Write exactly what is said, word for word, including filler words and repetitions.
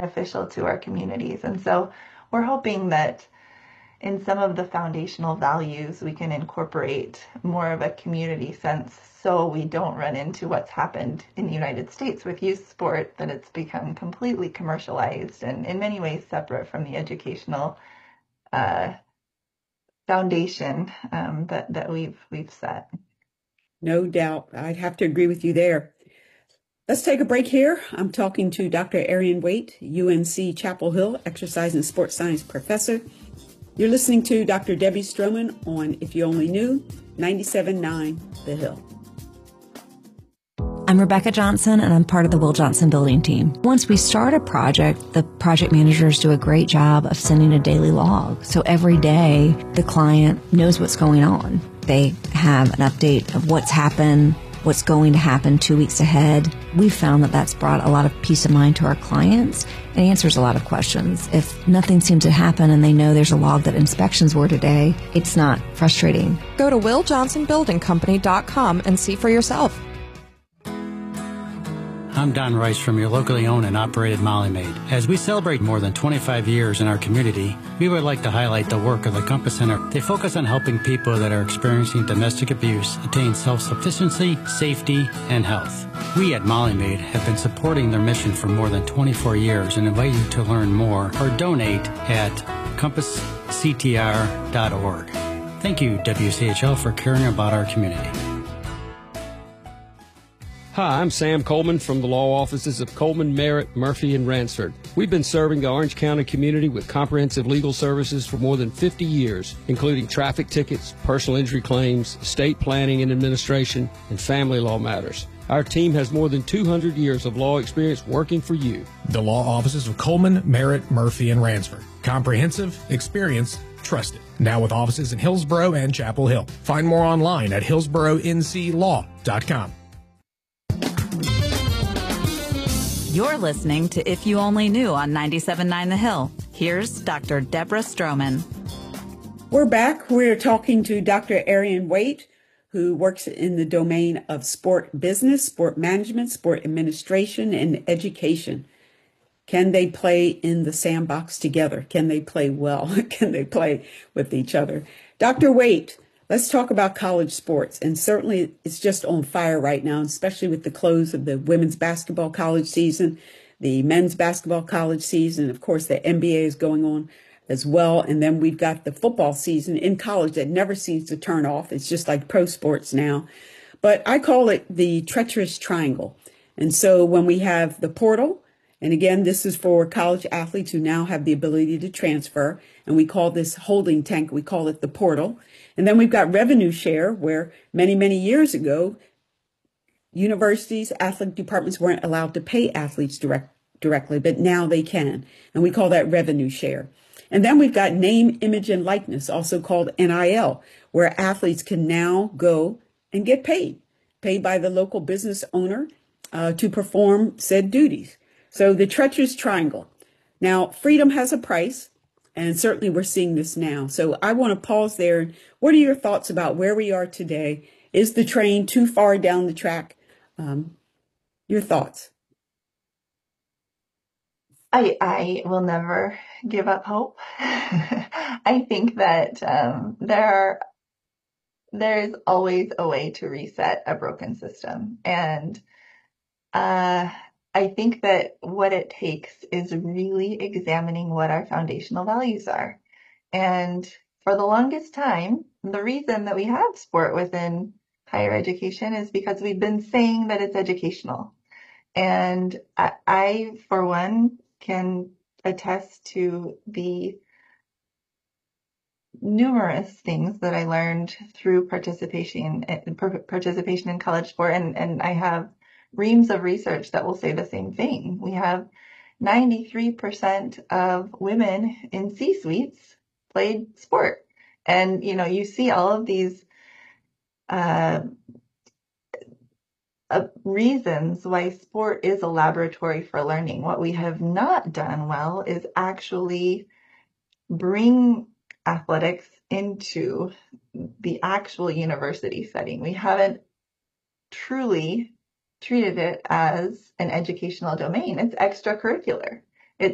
beneficial to our communities. And so we're hoping that in some of the foundational values, we can incorporate more of a community sense so we don't run into what's happened in the United States with youth sport, that it's become completely commercialized and in many ways separate from the educational uh, foundation um, that, that we've, we've set. No doubt. I'd have to agree with you there. Let's take a break here. I'm talking to Doctor Arian Waite, U N C Chapel Hill exercise and sports science professor. You're listening to Doctor Debbie Stroman on If You Only Knew, ninety-seven point nine The Hill. I'm Rebecca Johnson, and I'm part of the Will Johnson building team. Once we start a project, the project managers do a great job of sending a daily log. So every day, the client knows what's going on. They have an update of what's happened, what's going to happen two weeks ahead. We've found that that's brought a lot of peace of mind to our clients and answers a lot of questions. If nothing seems to happen and they know there's a log that inspections were today, it's not frustrating. Go to will johnson building company dot com and see for yourself. I'm Don Rice from your locally owned and operated Molly Maid. As we celebrate more than twenty-five years in our community, we would like to highlight the work of the Compass Center. They focus on helping people that are experiencing domestic abuse attain self-sufficiency, safety, and health. We at Molly Maid have been supporting their mission for more than twenty-four years and invite you to learn more or donate at compass c t r dot org. Thank you, W C H L, for caring about our community. Hi, I'm Sam Coleman from the law offices of Coleman, Merritt, Murphy, and Ransford. We've been serving the Orange County community with comprehensive legal services for more than fifty years, including traffic tickets, personal injury claims, estate planning and administration, and family law matters. Our team has more than two hundred years of law experience working for you. The law offices of Coleman, Merritt, Murphy, and Ransford. Comprehensive, experienced, trusted. Now with offices in Hillsborough and Chapel Hill. Find more online at hillsborough n c law dot com. You're listening to If You Only Knew on ninety-seven point nine The Hill. Here's Doctor Deborah Stroman. We're back. We're talking to Doctor Arian Waite, who works in the domain of sport business, sport management, sport administration, and education. Can they play in the sandbox together? Can they play well? Can they play with each other? Doctor Waite, let's talk about college sports. And certainly it's just on fire right now, especially with the close of the women's basketball college season, the men's basketball college season. Of course, the N B A is going on as well. And then we've got the football season in college that never seems to turn off. It's just like pro sports now. But I call it the treacherous triangle. And so when we have the portal, and again, this is for college athletes who now have the ability to transfer, and we call this holding tank, we call it the portal. And then we've got revenue share, where many, many years ago, universities, athletic departments weren't allowed to pay athletes direct, directly, but now they can. And we call that revenue share. And then we've got name, image, and likeness, also called N I L, where athletes can now go and get paid, paid by the local business owner uh, to perform said duties. So the treacherous triangle. Now, freedom has a price. And certainly we're seeing this now. So I want to pause there. What are your thoughts about where we are today? Is the train too far down the track? Um, your thoughts? I, I will never give up hope. I think that um, there are, there's always a way to reset a broken system. And uh, I think that what it takes is really examining what our foundational values are. And for the longest time, the reason that we have sport within higher education is because we've been saying that it's educational. And I, I for one, can attest to the numerous things that I learned through participation participation in college sport. And, and I have reams of research that will say the same thing. We have ninety-three percent of women in C-suites played sport. And, you know, you see all of these uh, uh, reasons why sport is a laboratory for learning. What we have not done well is actually bring athletics into the actual university setting. We haven't truly treated it as an educational domain. It's extracurricular.